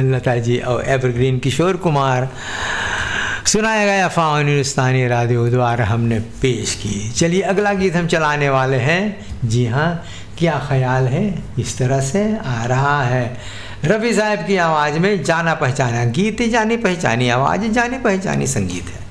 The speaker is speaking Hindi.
लता जी और एवरग्रीन किशोर कुमार, सुनाया गया अफ़ान हिंदुस्तानी रेडियो द्वारा हमने पेश की। चलिए अगला गीत हम चलाने वाले हैं। जी हाँ, क्या ख्याल है, इस तरह से आ रहा है रफ़ी साहब की आवाज़ में, जाना पहचाना गीत, जानी पहचानी आवाज़, जानी पहचानी संगीत है।